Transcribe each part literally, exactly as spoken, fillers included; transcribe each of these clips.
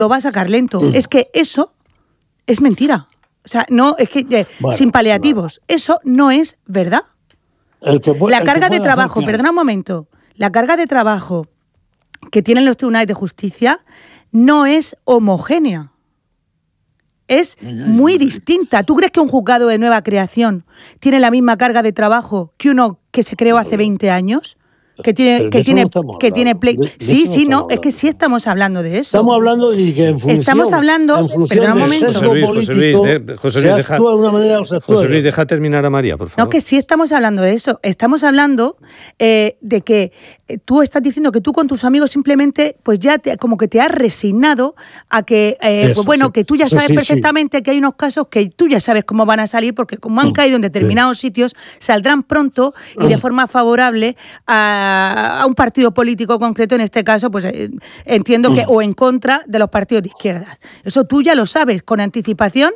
lo va a sacar lento. Es que eso es mentira. O sea, no, es que eh, bueno, sin paliativos. Bueno. Eso no es verdad. El que puede, la carga el que de trabajo, hacer, perdona un momento, la carga de trabajo que tienen los tribunales de justicia no es homogénea. Es muy distinta. ¿Tú crees que un juzgado de nueva creación tiene la misma carga de trabajo que uno que se creó hace veinte años? Que tiene, que tiene, no que tiene play... de, de sí, sí, no, es que sí estamos hablando de eso. Estamos hablando de que en función, estamos hablando, en función perdón un momento. José Luis, José Luis, de, José Luis, deja, de una manera o se José Luis, deja terminar a María, por favor. No, que sí estamos hablando de eso. Estamos hablando eh, de que eh, tú estás diciendo que tú con tus amigos simplemente, pues ya te, como que te has resignado a que, eh, eso, pues bueno, sí, que tú ya sabes sí, perfectamente sí. que hay unos casos que tú ya sabes cómo van a salir, porque como han mm, caído en determinados sí. sitios, saldrán pronto y de forma favorable a, a un partido partido político concreto, en este caso, pues eh, entiendo que, o en contra de los partidos de izquierdas. Eso tú ya lo sabes, con anticipación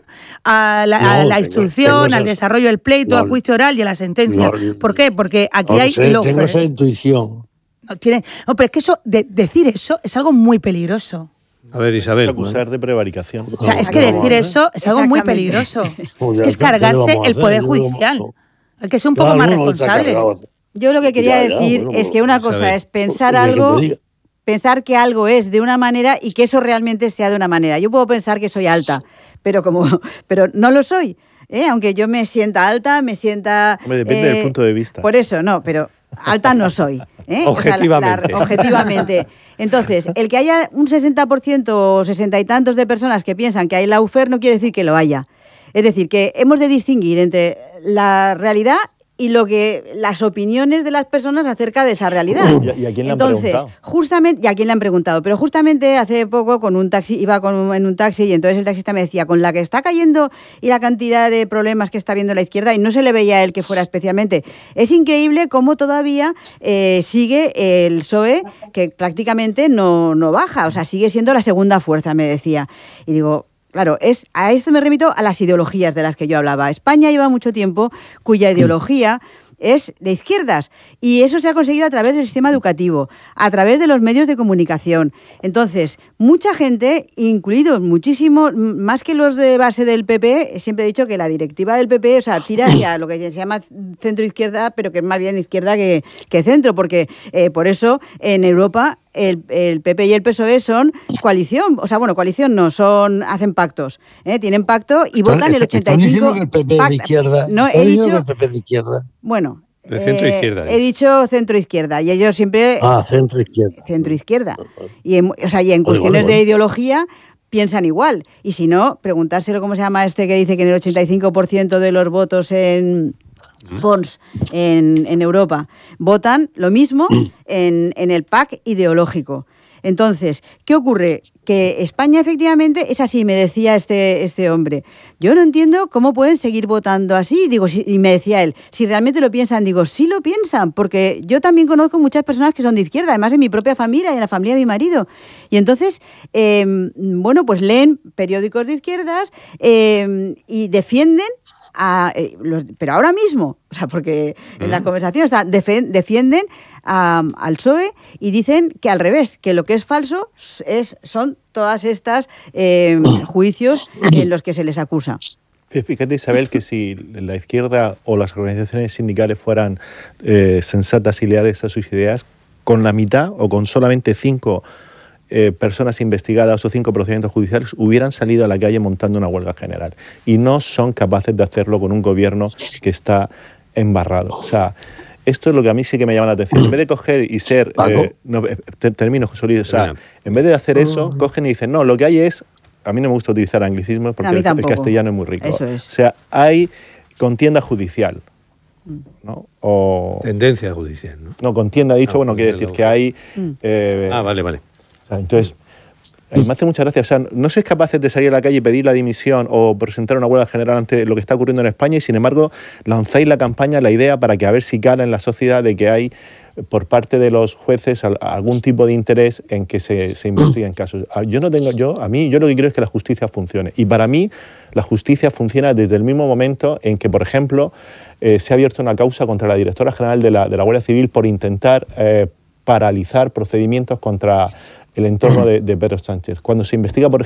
a la, no, a la instrucción, tengo al desarrollo del pleito, no, al juicio oral y a la sentencia. No, ¿por qué? Porque aquí no, hay sé, tengo esa intuición. No, tiene, no, pero es que eso, de, decir eso es algo muy peligroso. A ver, Isabel. Acusar de prevaricación. O sea, es que decir eso es algo muy peligroso. Es que es cargarse el Poder Judicial. Hay que ser un poco claro, más responsable. Yo lo que quería ya, decir ya, bueno, es que una cosa es pensar algo, pensar que algo es de una manera y que eso realmente sea de una manera. Yo puedo pensar que soy alta, pero como, pero no lo soy. ¿eh? Aunque yo me sienta alta, me sienta... Hombre, depende eh, del punto de vista. Por eso, no, pero alta no soy. ¿eh? Objetivamente. O sea, la, la, objetivamente. Entonces, el que haya un sesenta por ciento o sesenta y tantos de personas que piensan que hay lawfare no quiere decir que lo haya. Es decir, que hemos de distinguir entre la realidad y lo que las opiniones de las personas acerca de esa realidad. ¿Y a quién le han Entonces, preguntado? justamente, y a quién le han preguntado, pero justamente hace poco con un taxi, iba con un, en un taxi y entonces el taxista me decía, con la que está cayendo y la cantidad de problemas que está viendo la izquierda, y no se le veía a él que fuera especialmente, es increíble cómo todavía eh, sigue el P S O E, que prácticamente no, no baja, o sea, sigue siendo la segunda fuerza, me decía. Y digo... Claro, es, a esto me remito a las ideologías de las que yo hablaba. España lleva mucho tiempo cuya ideología es de izquierdas y eso se ha conseguido a través del sistema educativo, a través de los medios de comunicación. Entonces, mucha gente, incluidos muchísimo, más que los de base del P P, siempre he dicho que la directiva del P P, o sea, tira hacia lo que se llama centro-izquierda, pero que es más bien izquierda que, que centro, porque eh, por eso en Europa... El, el P P y el P S O E son coalición, o sea, bueno, coalición no, son hacen pactos, ¿eh? Tienen pacto y votan el ochenta y cinco... ¿Están diciendo que el P P es de izquierda? No, he dicho... que el P P es de izquierda? Bueno... De centro-izquierda. Eh, he dicho centro-izquierda y ellos siempre... Ah, centro-izquierda. Centro-izquierda. Y en, o sea, y en cuestiones vale, vale, vale. de ideología piensan igual. Y si no, preguntárselo cómo se llama este que dice que en el ochenta y cinco por ciento de los votos en... Pons en, en Europa votan lo mismo en, en el P A C ideológico. Entonces, ¿qué ocurre? Que España efectivamente es así, me decía este, este hombre. Yo no entiendo cómo pueden seguir votando así. Digo, si, y me decía él, si realmente lo piensan, digo, sí lo piensan, porque yo también conozco muchas personas que son de izquierda, además en mi propia familia y en la familia de mi marido. Y entonces, eh, bueno, pues leen periódicos de izquierdas eh, y defienden A, eh, los, pero ahora mismo, o sea, porque en las conversaciones o sea, defen, defienden um, al P S O E y dicen que al revés, que lo que es falso es, son todas estas eh, juicios en los que se les acusa. Fíjate, Isabel, que si la izquierda o las organizaciones sindicales fueran eh, sensatas y leales a sus ideas, con la mitad o con solamente cinco Eh, personas investigadas o cinco procedimientos judiciales hubieran salido a la calle montando una huelga general y no son capaces de hacerlo con un gobierno que está embarrado. O sea, esto es lo que a mí sí que me llama la atención. En vez de coger y ser... Eh, no, termino, José Luis. O sea, en vez de hacer eso, cogen y dicen, no, lo que hay es... A mí no me gusta utilizar anglicismos porque el, el castellano es muy rico. Eso es. O sea, hay contienda judicial. ¿no? O, Tendencia judicial, ¿no? No, contienda, he dicho, ah, bueno, quiere decir que hay... Eh, ah, vale, vale. O sea, entonces, me hace mucha gracia. O sea, no sois capaces de salir a la calle y pedir la dimisión o presentar una huelga general ante lo que está ocurriendo en España y, sin embargo, lanzáis la campaña, la idea para que a ver si cala en la sociedad de que hay, por parte de los jueces, algún tipo de interés en que se, se investiguen casos. Yo no tengo, yo, a mí, yo lo que quiero es que la justicia funcione. Y para mí, la justicia funciona desde el mismo momento en que, por ejemplo, eh, se ha abierto una causa contra la directora general de la, de la Guardia Civil por intentar eh, paralizar procedimientos contra el entorno de, de Pedro Sánchez. Cuando se investiga, por